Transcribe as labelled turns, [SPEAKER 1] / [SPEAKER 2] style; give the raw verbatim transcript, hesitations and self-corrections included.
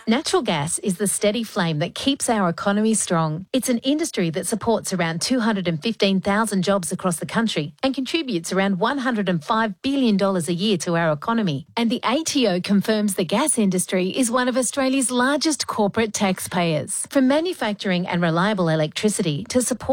[SPEAKER 1] Natural gas is the steady flame that keeps our economy strong. It's an industry that supports around two hundred fifteen thousand jobs across the country and contributes around one hundred five billion dollars a year to our economy. And the A T O confirms the gas industry is one of Australia's largest corporate taxpayers. From manufacturing and reliable electricity to support